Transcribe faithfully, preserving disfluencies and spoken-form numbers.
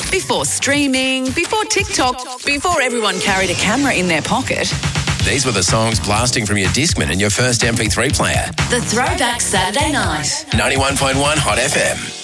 Before streaming, before TikTok, before everyone carried a camera in their pocket. These were the songs blasting from your Discman and your first M P three player. The Throwback Saturday Night. ninety-one point one Hot F M.